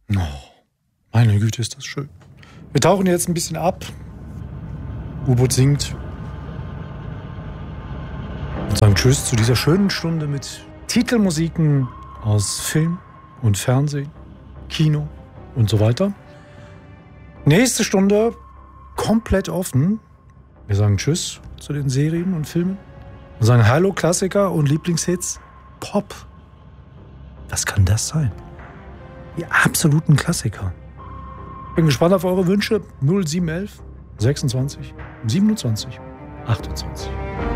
Oh, meine Güte, ist das schön. Wir tauchen jetzt ein bisschen ab. U-Boot singt. Und sagen Tschüss zu dieser schönen Stunde mit Titelmusiken aus Film und Fernsehen, Kino und so weiter. Nächste Stunde komplett offen. Wir sagen Tschüss zu den Serien und Filmen. Wir sagen Hallo Klassiker und Lieblingshits. Pop. Was kann das sein? Die absoluten Klassiker. Bin gespannt auf eure Wünsche. 0711 26 27 28.